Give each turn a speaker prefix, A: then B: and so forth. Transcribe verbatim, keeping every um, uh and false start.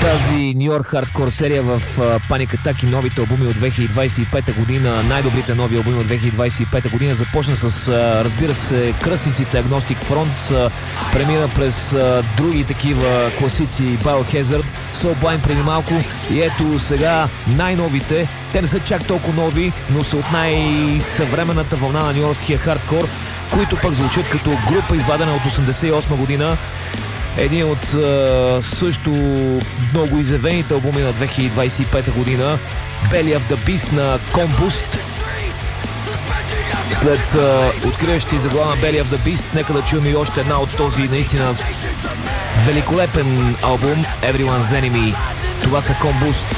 A: тази New York Hardcore серия в Panic Attack и новите албуми от две хиляди двадесет и пета година, най-добрите нови албуми от две хиляди двадесет и пета година. Започна с, разбира се, кръстниците Agnostic Front, премина през други такива класици, Biohazard, Soulblind преди малко и ето сега най-новите. Те не са чак толкова нови, но са от най-съвременната вълна на нюйоркския хардкор, които пък звучат като група, извадена от осемдесет и осма година. Един от uh, също много изявените албуми на две хиляди двадесет и пета година, Belly of the Beast на Combust. След uh, откриващи заглава на Belly of the Beast, нека да чуем и още една от този наистина великолепен албум, Everyone's Enemy. Това са Combust.